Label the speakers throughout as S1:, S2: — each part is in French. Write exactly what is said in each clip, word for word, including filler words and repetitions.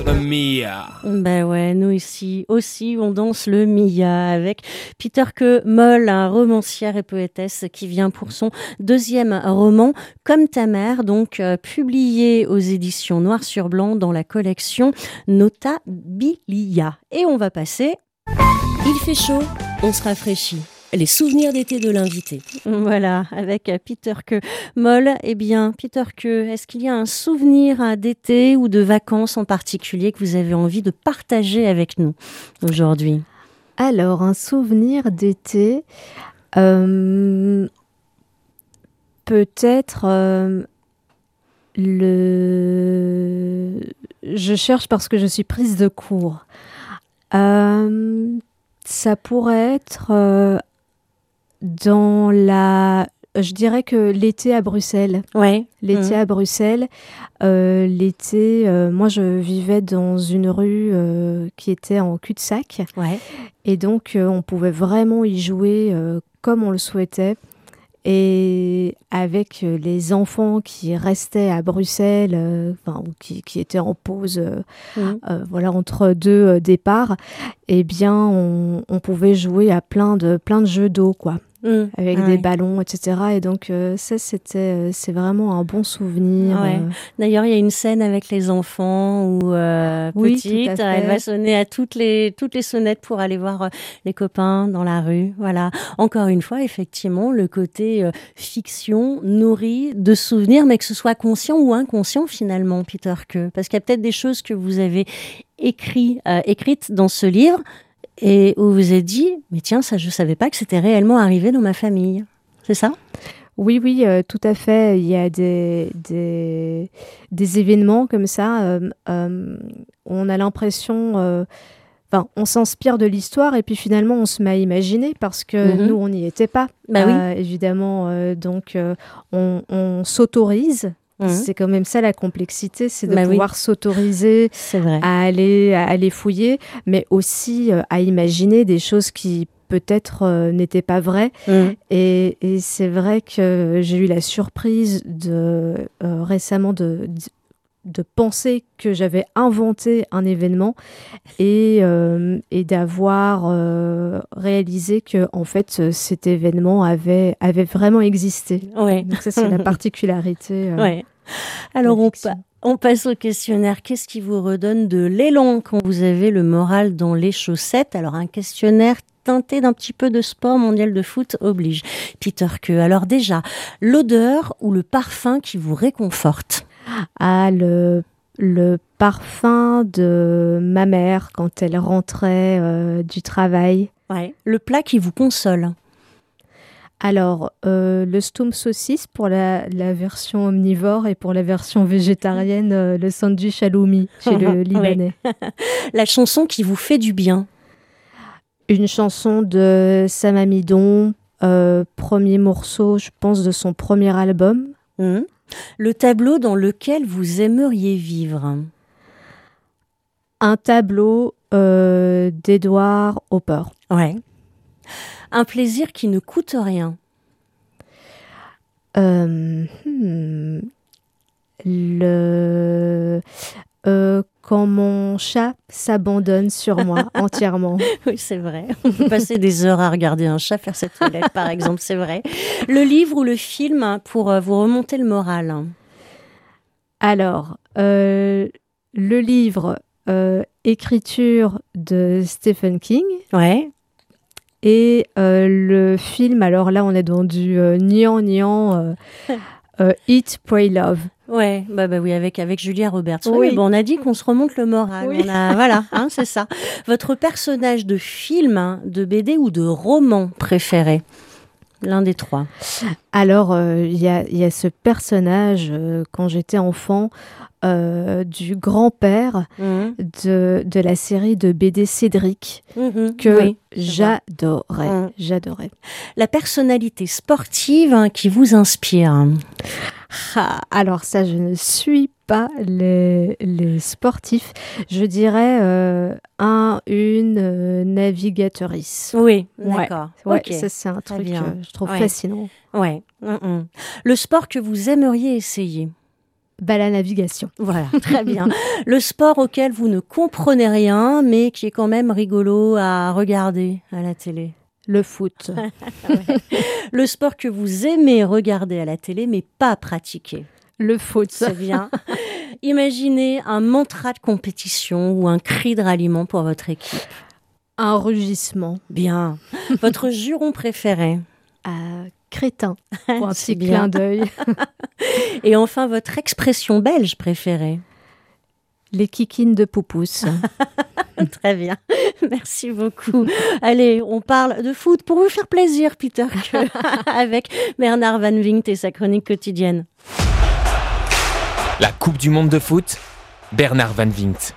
S1: le Mia.
S2: Ben ouais, nous ici aussi, on danse le Mia avec Peter Que Moll, un romancière et poétesse qui vient pour son deuxième roman, Comme ta mère, donc euh, publié aux éditions Noir sur Blanc dans la collection Notabilia. Et on va passer...
S3: Il fait chaud, on se rafraîchit. Les souvenirs d'été de l'invité.
S2: Voilà, avec Peter Que Moll. Eh bien, Peter Que, est-ce qu'il y a un souvenir d'été ou de vacances en particulier que vous avez envie de partager avec nous aujourd'hui ?
S4: Alors, un souvenir d'été, euh, peut-être euh, le... Je cherche parce que je suis prise de court. Euh, ça pourrait être... Euh, Dans la... Je dirais que l'été à Bruxelles.
S2: Ouais.
S4: L'été
S2: mmh.
S4: à Bruxelles. Euh, l'été, euh, moi, je vivais dans une rue euh, qui était en cul-de-sac.
S2: Ouais.
S4: Et donc, euh, on pouvait vraiment y jouer euh, comme on le souhaitait. Et avec euh, les enfants qui restaient à Bruxelles, euh, enfin, ou qui, qui étaient en pause euh,
S2: Mmh.
S4: euh, voilà, entre deux euh, départs, eh bien, on, on pouvait jouer à plein de, plein de jeux d'eau, quoi.
S2: Mmh.
S4: Avec
S2: Ah
S4: des
S2: ouais.
S4: ballons, et cetera. Et donc, euh, ça, c'était, euh, c'est vraiment un bon souvenir.
S2: Ouais.
S4: euh.
S2: D'ailleurs, il y a une scène avec les enfants où euh,
S4: Oui,
S2: petite,
S4: tout à
S2: elle
S4: fait.
S2: va sonner à toutes les toutes les sonnettes pour aller voir euh, les copains dans la rue. Voilà. Encore une fois, effectivement, le côté euh, fiction nourri de souvenirs, mais que ce soit conscient ou inconscient finalement, Peter Que, parce qu'il y a peut-être des choses que vous avez écrit, euh, écrites dans ce livre et où vous vous êtes dit, mais tiens, ça, je savais pas que c'était réellement arrivé dans ma famille. C'est ça ?
S4: Oui, oui, euh, tout à fait. Il y a des, des, des événements comme ça. Euh, euh, on a l'impression... euh, Enfin, on s'inspire de l'histoire et puis finalement, on se met à imaginer parce que
S2: Mhm.
S4: nous, on n'y était pas.
S2: Bah oui.
S4: Euh, évidemment, euh, donc, euh, on, on s'autorise.
S2: Mhm.
S4: C'est quand même ça la complexité, c'est de
S2: Bah oui.
S4: pouvoir s'autoriser
S2: C'est vrai.
S4: à aller, à aller fouiller, mais aussi euh, à imaginer des choses qui peut-être euh, n'étaient pas vraies.
S2: Mhm.
S4: Et, et c'est vrai que j'ai eu la surprise de, euh, récemment de, de, de penser que j'avais inventé un événement et, euh, et d'avoir euh, réalisé que en fait, cet événement avait, avait vraiment existé.
S2: Ouais.
S4: Donc ça, c'est la particularité. euh,
S2: Ouais. Alors,
S4: de
S2: on,
S4: fiction.
S2: pa- on passe au questionnaire. Qu'est-ce qui vous redonne de l'élan quand vous avez le moral dans les chaussettes ? Alors, un questionnaire teinté d'un petit peu de sport, mondial de foot oblige. Peter Que, alors déjà, l'odeur ou le parfum qui vous réconforte ?
S4: Ah, le, le parfum de ma mère quand elle rentrait euh, du travail.
S2: Ouais. Le plat qui vous console ?
S4: Alors, euh, le Stum saucisse pour la, la version omnivore et pour la version végétarienne, euh, le sandwich halloumi chez le
S2: Oui.
S4: Libanais.
S2: La chanson qui vous fait du bien ?
S4: Une chanson de Sam Amidon, euh, premier morceau, je pense, de son premier album.
S2: Hum. Le tableau dans lequel vous aimeriez vivre ?
S4: Un tableau euh, d'Edward Hopper.
S2: Ouais. Un plaisir qui ne coûte rien ?
S4: Euh, hmm, le... Euh, quand mon chat s'abandonne sur moi entièrement.
S2: Oui, c'est vrai. On peut passer des heures à regarder un chat faire sa toilette, par exemple, c'est vrai. Le livre ou le film pour euh, vous remonter le moral ?
S4: Alors, euh, le livre euh, Écriture de Stephen King
S2: Ouais.
S4: et euh, le film, alors là on est dans du euh, niant niant, euh, euh, Eat, Pray, Love.
S2: Ouais, bah, bah oui, avec, avec Julia Roberts. Oui,
S4: Oui.
S2: mais bon, on a dit qu'on se remonte le moral.
S4: Oui.
S2: On a, voilà, hein, c'est ça. Votre personnage de film, hein, de B D ou de roman préféré ? L'un des trois.
S4: Alors, il euh, y, a, y a ce personnage, euh, quand j'étais enfant, euh, du grand-père
S2: Mmh.
S4: de, de la série de B D Cédric,
S2: Mmh.
S4: que
S2: Oui, je vois.
S4: j'adorais.
S2: Mmh.
S4: J'adorais.
S2: La personnalité sportive hein, qui vous inspire ?
S4: Ah, alors ça, je ne suis pas les, les sportifs. Je dirais euh, un, une euh, navigatrice.
S2: Oui,
S4: Ouais.
S2: d'accord.
S4: Ouais,
S2: Ok.
S4: ça c'est un
S2: Très
S4: truc
S2: bien.
S4: que je trouve
S2: Ouais.
S4: fascinant.
S2: Ouais. Mmh, mmh. Le sport que vous aimeriez essayer ?
S4: Bah, la navigation.
S2: Voilà, très bien. Le sport auquel vous ne comprenez rien, mais qui est quand même rigolo à regarder à la télé.
S4: Le foot.
S2: Ouais. Le sport que vous aimez regarder à la télé, mais pas pratiquer.
S4: Le foot.
S2: C'est bien. Imaginez un mantra de compétition ou un cri de ralliement pour votre équipe.
S4: Un rugissement.
S2: Bien. Votre juron préféré?
S4: Euh, crétin. Pour un
S2: C'est
S4: petit
S2: bien.
S4: clin d'œil.
S2: Et enfin, votre expression belge préférée?
S4: Les kikines de Poupousse.
S2: Très bien. Merci beaucoup. Allez, on parle de foot pour vous faire plaisir, Peter, avec Bernard Van Vingt et sa chronique quotidienne.
S1: La Coupe du Monde de foot, Bernard Van Vingt.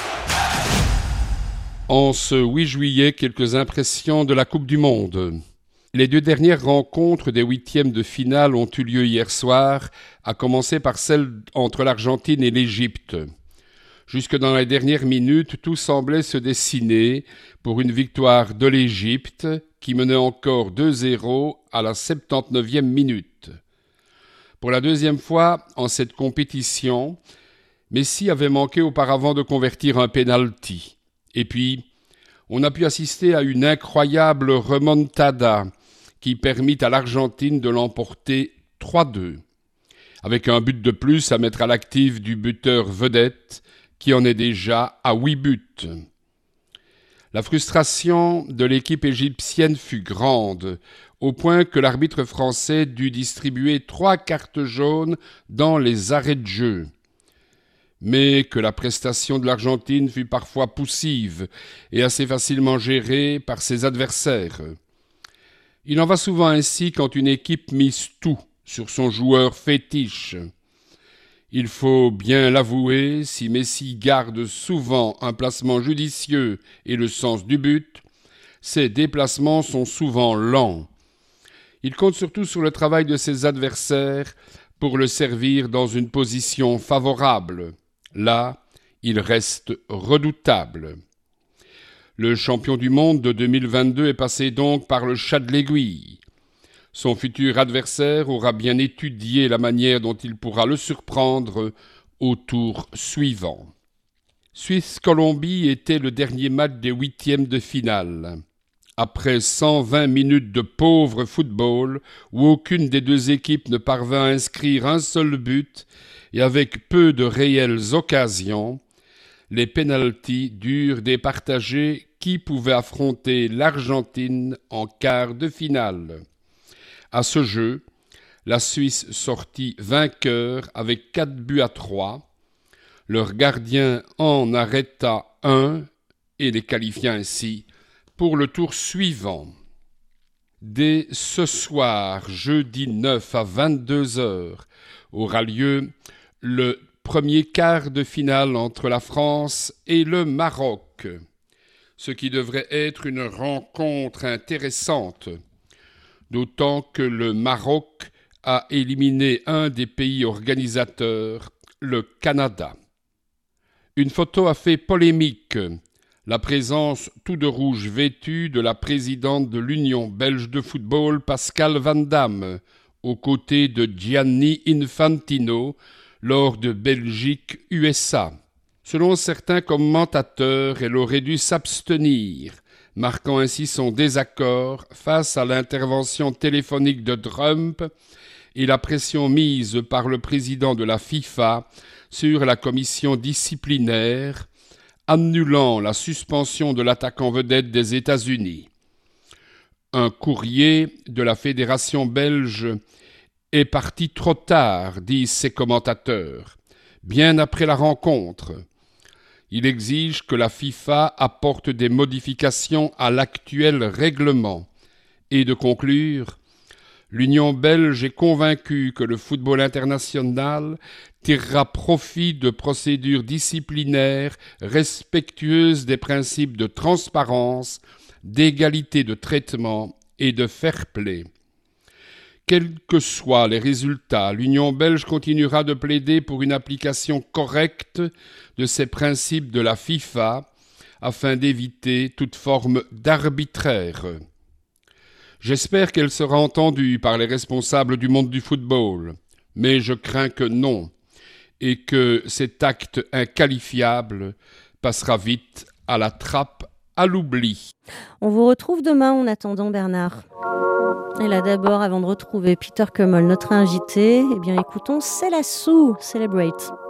S5: En ce huit juillet, quelques impressions de la Coupe du Monde. Les deux dernières rencontres des huitièmes de finale ont eu lieu hier soir, à commencer par celle entre l'Argentine et l'Égypte. Jusque dans les dernières minutes, tout semblait se dessiner pour une victoire de l'Égypte, qui menait encore deux zéro à la septante-neuvième minute. Pour la deuxième fois en cette compétition, Messi avait manqué auparavant de convertir un penalty. Et puis, on a pu assister à une incroyable remontada qui permit à l'Argentine de l'emporter trois deux, avec un but de plus à mettre à l'actif du buteur vedette, qui en est déjà à huit buts. La frustration de l'équipe égyptienne fut grande, au point que l'arbitre français dut distribuer trois cartes jaunes dans les arrêts de jeu. Mais que la prestation de l'Argentine fut parfois poussive et assez facilement gérée par ses adversaires. Il en va souvent ainsi quand une équipe mise tout sur son joueur fétiche. Il faut bien l'avouer, si Messi garde souvent un placement judicieux et le sens du but, ses déplacements sont souvent lents. Il compte surtout sur le travail de ses adversaires pour le servir dans une position favorable. Là, il reste redoutable. Le champion du monde de deux mille vingt-deux est passé donc par le chat de l'aiguille. Son futur adversaire aura bien étudié la manière dont il pourra le surprendre au tour suivant. Suisse-Colombie était le dernier match des huitièmes de finale. Après cent vingt minutes de pauvre football, où aucune des deux équipes ne parvint à inscrire un seul but et avec peu de réelles occasions, les pénaltys durent départager qui pouvait affronter l'Argentine en quart de finale. À ce jeu, la Suisse sortit vainqueur avec quatre buts à trois. Leur gardien en arrêta un et les qualifia ainsi pour le tour suivant. Dès ce soir, jeudi neuf à vingt-deux heures, aura lieu le premier quart de finale entre la France et le Maroc, ce qui devrait être une rencontre intéressante, d'autant que le Maroc a éliminé un des pays organisateurs, le Canada. Une photo a fait polémique, la présence tout de rouge vêtue de la présidente de l'Union belge de football, Pascal Van Damme, aux côtés de Gianni Infantino, lors de Belgique-U S A. Selon certains commentateurs, elle aurait dû s'abstenir, marquant ainsi son désaccord face à l'intervention téléphonique de Trump et la pression mise par le président de la FIFA sur la commission disciplinaire, annulant la suspension de l'attaquant vedette des États-Unis. Un courrier de la fédération belge est parti trop tard, disent ses commentateurs, bien après la rencontre. Il exige que la FIFA apporte des modifications à l'actuel règlement et de conclure « L'Union belge est convaincue que le football international tirera profit de procédures disciplinaires respectueuses des principes de transparence, d'égalité de traitement et de fair play. Quels que soient les résultats, l'Union belge continuera de plaider pour une application correcte de ces principes de la FIFA afin d'éviter toute forme d'arbitraire. J'espère qu'elle sera entendue par les responsables du monde du football, mais je crains que non, et que cet acte inqualifiable passera vite à la trappe, à l'oubli.
S2: On vous retrouve demain en attendant, Bernard. Et là d'abord, avant de retrouver Peter Kummel, notre invité, eh bien écoutons C'est la Sou, Celebrate.